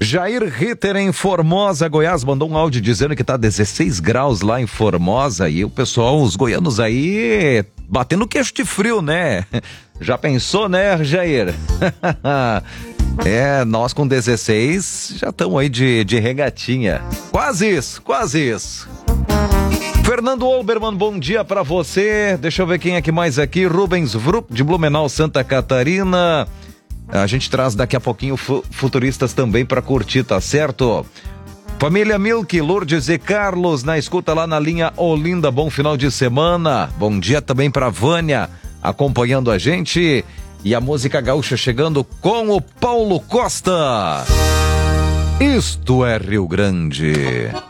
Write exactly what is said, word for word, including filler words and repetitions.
Jair Ritter em Formosa, Goiás, mandou um áudio dizendo que tá dezesseis graus lá em Formosa e o pessoal, os goianos aí, batendo queixo de frio, né? Já pensou, né, Jair? É, nós com dezesseis já estamos aí de, de regatinha. Quase isso, quase isso. Fernando Olbermann, bom dia pra você. Deixa eu ver quem é que mais aqui. Rubens Vrup, de Blumenau, Santa Catarina. A gente traz daqui a pouquinho fu- futuristas também pra curtir, tá certo? Família Milk, Lourdes e Carlos na escuta lá na linha Olinda. Bom final de semana. Bom dia também pra Vânia, acompanhando a gente. E a música gaúcha chegando com o Paulo Costa. Isto é Rio Grande.